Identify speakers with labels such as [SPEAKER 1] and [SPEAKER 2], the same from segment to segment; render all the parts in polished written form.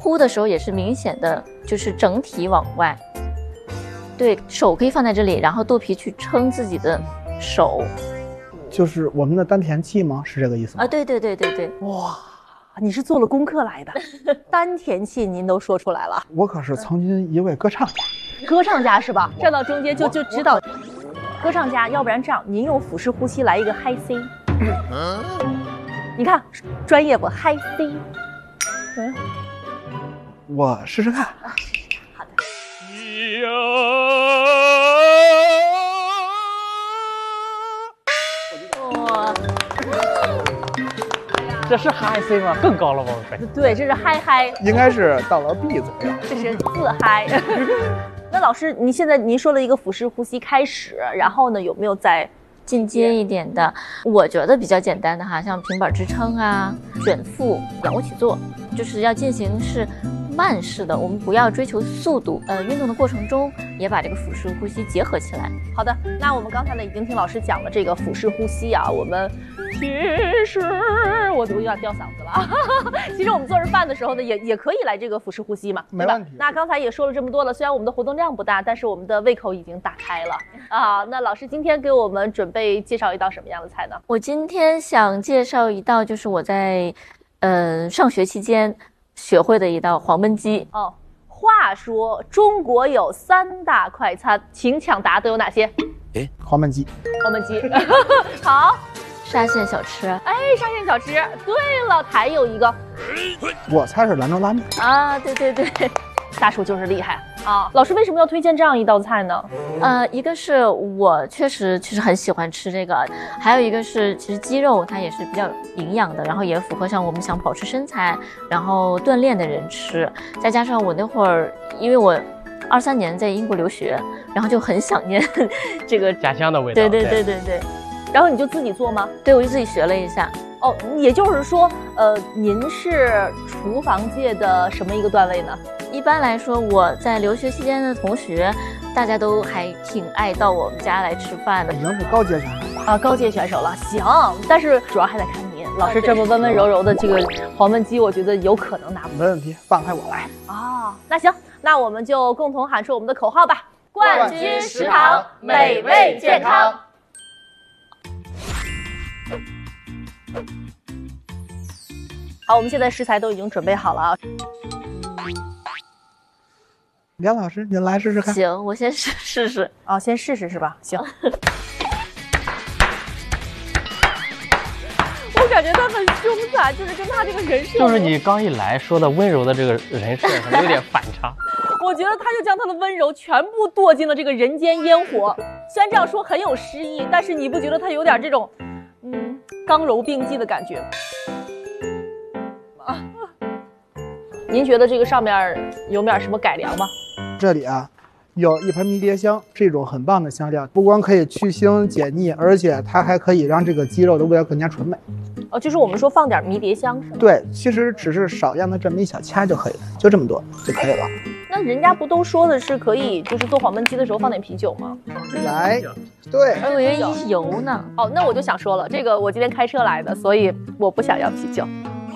[SPEAKER 1] 呼的时候也是明显的，就是整体往外。对手可以放在这里，然后肚皮去撑自己的手。
[SPEAKER 2] 就是我们的丹田气吗？是这个意思吗？
[SPEAKER 1] 啊，对对对对对。
[SPEAKER 3] 哇，你是做了功课来的，丹田气您都说出来了。
[SPEAKER 2] 我可是曾经一位歌唱家。
[SPEAKER 3] 歌唱家是吧？站到中间就知道，歌唱家。要不然这样，您用腹式呼吸来一个 high C。你看专业不 high C？
[SPEAKER 2] 我试试看。
[SPEAKER 3] 好的。
[SPEAKER 1] 哇，
[SPEAKER 4] 这是 high C 吗？更高了吧？我说。
[SPEAKER 3] 对，这是嗨嗨，
[SPEAKER 2] 应该是到了 B 左右。
[SPEAKER 3] 这是自嗨。那老师，您说了一个腹式呼吸开始，然后呢，有没有再
[SPEAKER 1] 进阶一点的？我觉得比较简单的哈，像平板支撑啊、卷腹、仰卧起坐，就是要进行是慢式的，我们不要追求速度。运动的过程中也把这个腹式呼吸结合起来。
[SPEAKER 3] 好的，那我们刚才呢已经听老师讲了这个腹式呼吸啊，我们其实我有点掉嗓子了。其实我们做着饭的时候呢，也可以来这个腹式呼吸嘛，
[SPEAKER 2] 没问题。
[SPEAKER 3] 那刚才也说了这么多了，虽然我们的活动量不大，但是我们的胃口已经打开了啊。那老师今天给我们准备介绍一道什么样的菜呢？
[SPEAKER 1] 我今天想介绍一道，就是我在上学期间学会的一道黄焖鸡。
[SPEAKER 3] 哦，话说中国有3大快餐，请抢答都有哪些？
[SPEAKER 2] 黄焖鸡。
[SPEAKER 3] 黄焖鸡。好。
[SPEAKER 1] 沙县小吃。
[SPEAKER 3] 哎，沙县小吃。对了，还有一个，
[SPEAKER 2] 我猜是兰州拉面
[SPEAKER 1] 啊。对对对，
[SPEAKER 3] 大叔就是厉害啊！老师为什么要推荐这样一道菜呢？
[SPEAKER 1] 一个是我确实很喜欢吃这个，还有一个是其实鸡肉它也是比较营养的，然后也符合像我们想保持身材然后锻炼的人吃，再加上我那会儿因为我23年在英国留学，然后就很想念这个
[SPEAKER 4] 家乡的味道。
[SPEAKER 1] 对对对对对。
[SPEAKER 3] 然后你就自己做吗？
[SPEAKER 1] 对，我就自己学了一下。
[SPEAKER 3] 哦，也就是说，您是厨房界的什么一个段位呢？
[SPEAKER 1] 一般来说，我在留学期间的同学，大家都还挺爱到我们家来吃饭的。
[SPEAKER 2] 已经是高阶选手了
[SPEAKER 3] 啊，高阶选手了。行，但是主要还得看您。老师这么温温柔柔的这个黄焖鸡，我觉得有可能拿不
[SPEAKER 2] 没问题，放开我来。
[SPEAKER 3] 哦，那行，那我们就共同喊出我们的口号吧：冠军食堂，美味健康。好，我们现在食材都已经准备好了啊。
[SPEAKER 2] 梁老师，您来试试看。
[SPEAKER 1] 行，我先试试。
[SPEAKER 3] 啊，先试试是吧？行。我感觉他很凶残，就是跟他这个人设。
[SPEAKER 4] 就是你刚一来说的温柔的这个人设，可能有点反差。
[SPEAKER 3] 我觉得他就将他的温柔全部剁进了这个人间烟火。虽然这样说很有诗意，但是你不觉得他有点这种，刚柔并济的感觉？您觉得这个上面有点什么改良吗？
[SPEAKER 2] 这里啊，有一盆迷迭香，这种很棒的香料，不光可以去腥解腻，而且它还可以让这个鸡肉的味道更加纯美。
[SPEAKER 3] 哦，就是我们说放点迷迭香是吗？
[SPEAKER 2] 对，其实只是少量的这么一小掐就可以了，就这么多就可以了。
[SPEAKER 3] 那人家不都说的是可以，就是做黄焖鸡的时候放点啤酒吗？
[SPEAKER 2] 来，对，
[SPEAKER 1] 我以为是油呢。
[SPEAKER 3] 哦，那我就想说了，这个我今天开车来的，所以我不想要啤酒。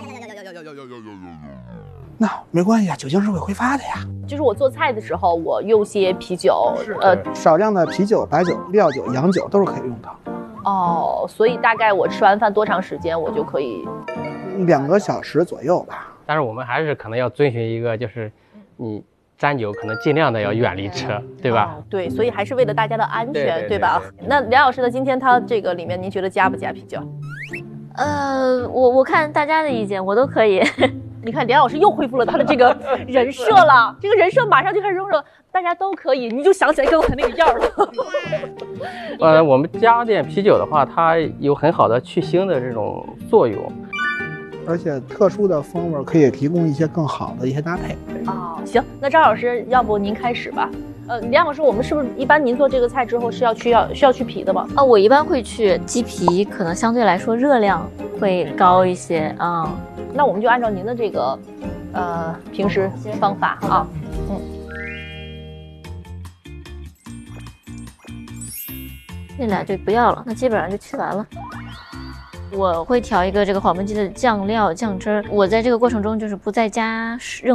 [SPEAKER 2] 那没关系啊，酒精是会挥发的呀。
[SPEAKER 3] 就是我做菜的时候，我用些啤酒，
[SPEAKER 2] 少量的啤酒、白酒、料酒、洋酒都是可以用的。
[SPEAKER 3] 哦，所以大概我吃完饭多长时间我就可以
[SPEAKER 2] ？2个小时左右吧。
[SPEAKER 4] 但是我们还是可能要遵循一个，就是你沾酒可能尽量的要远离车，对吧？
[SPEAKER 3] 对，所以还是为了大家的安全，对吧？那梁老师呢？今天他这个里面您觉得加不加啤酒？
[SPEAKER 1] 我看大家的意见我都可以。
[SPEAKER 3] 你看梁老师又恢复了他的这个人设了，这个人设马上就开始扔着，大家都可以，你就想起来刚才那个样了。
[SPEAKER 4] 我们加点啤酒的话，它有很好的去腥的这种作用，
[SPEAKER 2] 而且特殊的风味可以提供一些更好的一些搭配。
[SPEAKER 3] 哦，行，那张老师，要不您开始吧？梁老师，我们是不是一般您做这个菜之后是需要去皮的吗？
[SPEAKER 1] 我一般会去鸡皮，可能相对来说热量会高一些啊。
[SPEAKER 3] 那我们就按照您的这个平时方法啊，
[SPEAKER 1] 那俩就不要了，那基本上就吃完了。我会调一个这个黄焖鸡的酱料酱汁儿，我在这个过程中就是不再加任何